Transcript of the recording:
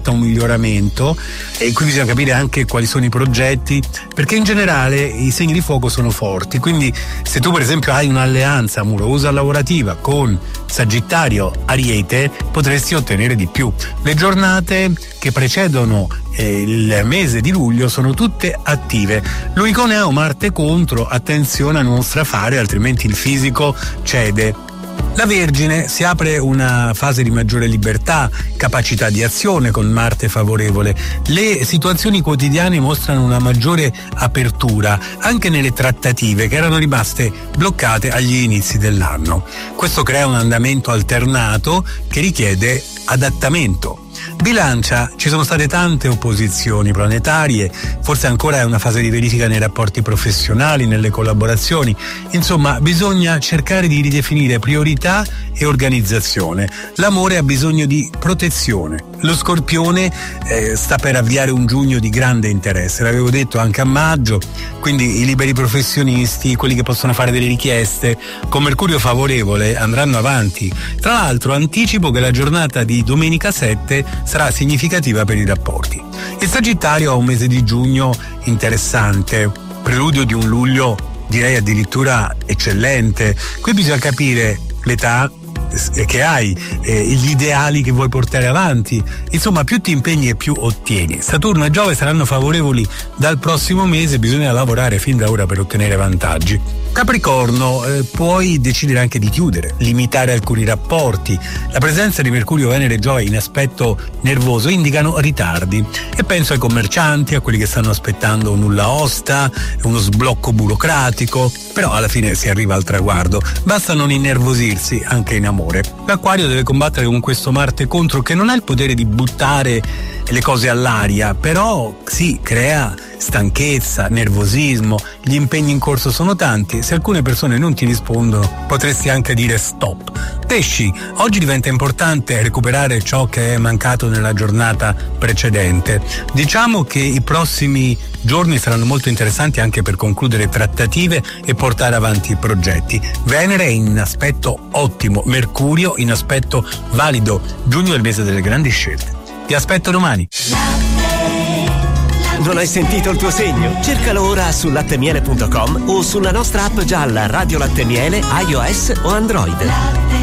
porta a un miglioramento, e qui bisogna capire anche quali sono i progetti, perché in generale i segni di fuoco sono forti, quindi se tu per esempio hai un'alleanza amorosa lavorativa con Sagittario, Ariete, potresti ottenere di più. Le giornate che precedono il mese di luglio sono tutte attive. L'unico neo Marte contro, attenzione a non strafare, altrimenti il fisico cede. La Vergine, si apre una fase di maggiore libertà, capacità di azione con Marte favorevole. Le situazioni quotidiane mostrano una maggiore apertura, anche nelle trattative che erano rimaste bloccate agli inizi dell'anno. Questo crea un andamento alternato che richiede adattamento. Bilancia, ci sono state tante opposizioni planetarie, forse ancora è una fase di verifica nei rapporti professionali, nelle collaborazioni, insomma bisogna cercare di ridefinire priorità e organizzazione. L'amore ha bisogno di protezione. Lo Scorpione sta per avviare un giugno di grande interesse, l'avevo detto anche a maggio, quindi i liberi professionisti, quelli che possono fare delle richieste con Mercurio favorevole andranno avanti. Tra l'altro anticipo che la giornata di domenica 7 sarà significativa per i rapporti. Il Sagittario ha un mese di giugno interessante, preludio di un luglio direi addirittura eccellente. Qui bisogna capire l'età che hai, gli ideali che vuoi portare avanti, insomma più ti impegni e più ottieni. Saturno e Giove saranno favorevoli dal prossimo mese, bisogna lavorare fin da ora per ottenere vantaggi. Capricorno, puoi decidere anche di chiudere, limitare alcuni rapporti. La presenza di Mercurio, Venere e Giove in aspetto nervoso indicano ritardi, e penso ai commercianti, a quelli che stanno aspettando un nulla osta, uno sblocco burocratico, però alla fine si arriva al traguardo, basta non innervosirsi anche in amore. L'Acquario deve combattere con questo Marte contro, che non ha il potere di buttare le cose all'aria, però sì, crea stanchezza, nervosismo, gli impegni in corso sono tanti, se alcune persone non ti rispondono potresti anche dire stop. Pesci, oggi diventa importante recuperare ciò che è mancato nella giornata precedente. Diciamo che i prossimi giorni saranno molto interessanti anche per concludere trattative e portare avanti i progetti. Venere è in aspetto ottimo, Mercurio in aspetto valido. Giugno è il mese delle grandi scelte. Ti aspetto domani. Non hai sentito il tuo segno? Cercalo ora su lattemiele.com o sulla nostra app gialla Radio Latte Miele, iOS o Android.